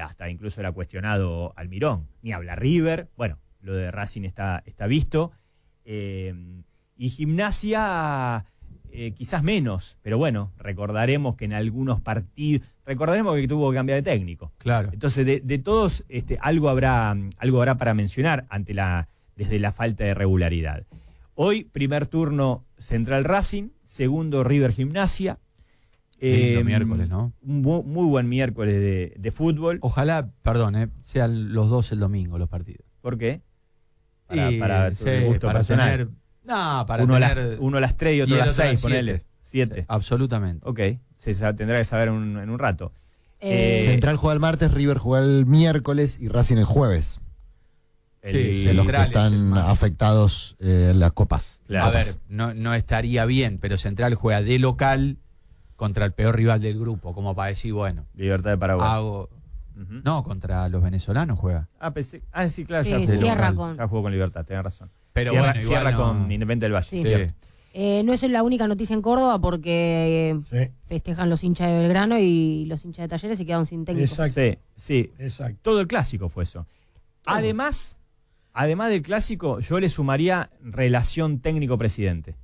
hasta incluso era cuestionado Almirón, ni habla River, bueno, lo de Racing está visto, y Gimnasia quizás menos, pero bueno, recordaremos que en algunos partidos, recordaremos que tuvo que cambiar de técnico. Claro. Entonces, de todos, algo habrá para mencionar desde la falta de regularidad. Hoy, primer turno Central Racing, segundo River Gimnasia. Miércoles, ¿no? Un muy buen miércoles de fútbol. Ojalá, perdón, sean los dos el domingo los partidos. ¿Por qué? Para tu gusto personal. Uno a las 3 y otro a las 6, ponele. 7. Absolutamente. Ok, se tendrá que saber en un rato. Central juega el martes, River juega el miércoles y Racing el jueves. Sí, de los que están afectados en las copas. Claro. A ver, no estaría bien, pero Central juega de local contra el peor rival del grupo, como para decir, bueno, Libertad de Paraguay. No, contra los venezolanos juega. Sí, claro, ya jugó con Libertad, tenés razón. Pero cierra con Independiente del Valle. Sí. No es la única noticia en Córdoba porque festejan los hinchas de Belgrano y los hinchas de Talleres se quedaron sin técnico. Exacto. Sí. Exacto. Todo el clásico fue eso. Además del clásico, yo le sumaría relación técnico-presidente.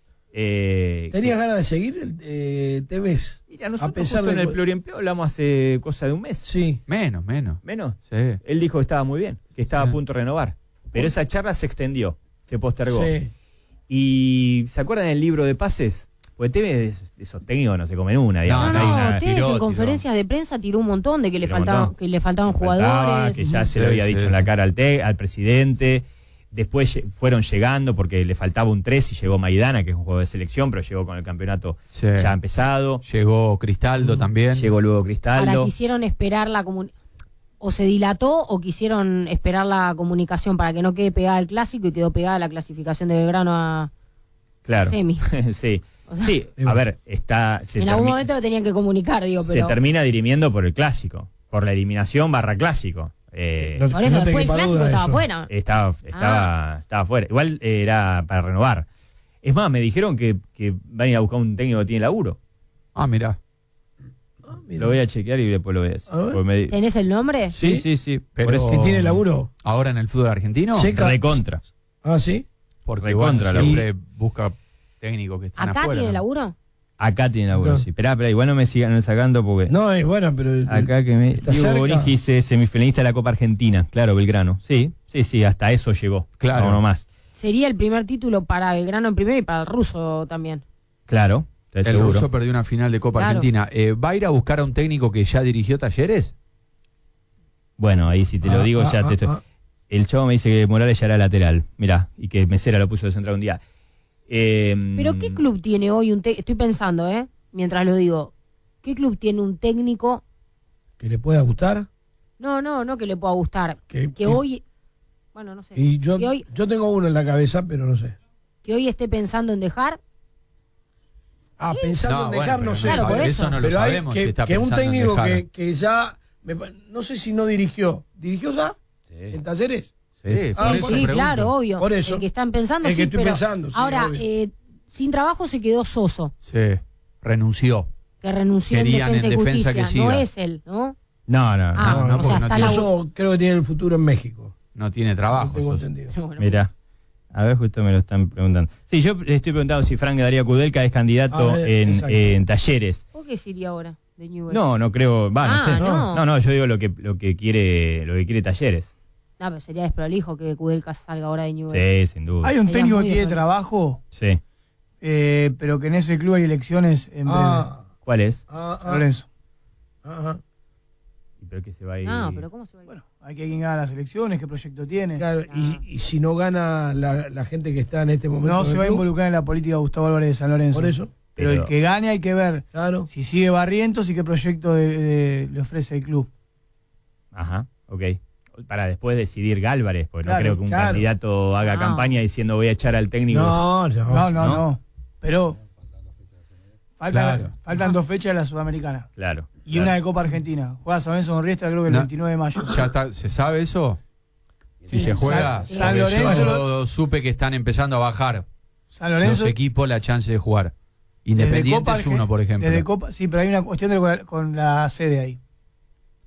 ¿Tenías ganas de seguir Tevez? Mira, nosotros en el pluriempleo hablamos hace cosa de un mes. Sí. Menos. Sí. Él dijo que estaba muy bien, que estaba a punto de renovar. Pero esa charla se extendió, se postergó. Sí. Y ¿se acuerdan del libro de pases? Porque Tevez de esos técnicos no se comen una. Digamos, Tevez en conferencias de prensa tiró un montón de que le faltaban jugadores. Que ya se lo había dicho en la cara al presidente. Después fueron llegando porque le faltaba un 3 y llegó Maidana, que es un jugador de selección, pero llegó con el campeonato ya empezado. Llegó Cristaldo también. Llegó luego Cristaldo. Ahora quisieron esperar o se dilató o quisieron esperar la comunicación para que no quede pegada el clásico y quedó pegada la clasificación de Belgrano a semi. Sí. O sea, sí, a ver, en algún momento lo tenían que comunicar, pero se termina dirimiendo por el clásico, por la eliminación / clásico. Por eso después el clásico estaba afuera. Estaba afuera. Igual era para renovar. Es más, me dijeron que van a ir a buscar un técnico que tiene laburo. Mirá. Lo voy a chequear y después lo voy a decir. ¿Tenés el nombre? Sí. Pero eso. ¿Que tiene laburo? ¿Ahora en el fútbol argentino? Recontra. ¿Sí? Porque recontra, siempre busca técnicos que están afuera. ¿Acá tiene laburo? Acá tiene laburo, sí. Esperá, igual no me sigan sacando porque... No, es bueno, pero... Acá que Diego Bonigi dice semifinalista de la Copa Argentina. Claro, Belgrano. Sí, hasta eso llegó. Claro. No más. Sería el primer título para Belgrano en primero y para el ruso también. Claro. El ruso perdió una final de Copa Argentina. ¿Va a ir a buscar a un técnico que ya dirigió Talleres? Bueno, ahí si te lo digo ya te estoy... El chavo me dice que Morales ya era lateral. Mirá, y que Mesera lo puso de central un día. Pero ¿qué club tiene hoy un técnico? Estoy pensando, mientras lo digo. ¿Qué club tiene un técnico que le pueda gustar? No que le pueda gustar. Que hoy... Bueno, no sé. Y yo tengo uno en la cabeza, pero no sé. Que hoy esté pensando en dejar... pensando en dejar, no sé. Claro, eso no lo sabemos. Que un técnico que ya... no sé si no dirigió. ¿Dirigió ya? Sí. ¿En Talleres? Sí, claro, obvio. Por eso. El que están pensando, el que estoy pensando, ahora, sin trabajo se quedó Soso. Sí, renunció. Que renunció Querían en Defensa y Justicia. No es él, ¿no? No, Soso creo que tiene el futuro en México. No tiene trabajo. Tengo entendido. Mirá. A ver, justo me lo están preguntando. Sí, yo le estoy preguntando si Frank Darío Kudelka es candidato en Talleres. ¿Por qué sería ahora de Newell? No creo, no sé. No, yo digo lo que quiere Talleres. No, pero sería desprolijo que Kudelka salga ahora de Newell. Sí, sin duda. Hay un técnico que tiene trabajo, sí, pero que en ese club hay elecciones en breve. ¿Cuál es? Lorenzo. ¿Pero qué se va a ir? No, pero ¿cómo se va a ir? Bueno, hay que quien gana las elecciones, qué proyecto tiene. Claro, y si no gana la gente que está en este momento... No se va a involucrar en la política de Gustavo Álvarez de San Lorenzo. Por eso. Pero el que gane hay que ver si sigue Barrientos y qué proyecto le ofrece el club. Ajá, ok. Para después decidir Gálvarez, porque no creo que un candidato haga campaña diciendo voy a echar al técnico. No. Pero faltan 2 fechas de la Sudamericana. Claro. Y una de Copa Argentina. Juega San Lorenzo con Riestra, creo que el 29 de mayo. ¿Ya está, se sabe eso? Si se juega. San Lorenzo. Yo supe que están empezando a bajar San Lorenzo, los equipos la chance de jugar. Independiente es uno, por ejemplo. Sí, pero hay una cuestión con la sede ahí.